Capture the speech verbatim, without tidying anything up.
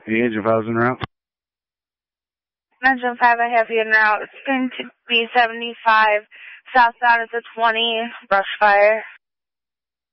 The engine five's en route. Engine five, I have you en route. It's going to be seventy-five southbound at the twenty, brush fire.